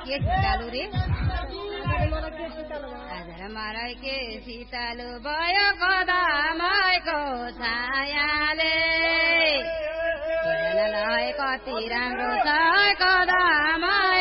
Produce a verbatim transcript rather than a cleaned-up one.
के शीतलु रे हजुर मलाई के शीतलु भयो कदमैको छायाले हेर्नलाई कति राम्रो छ कदमै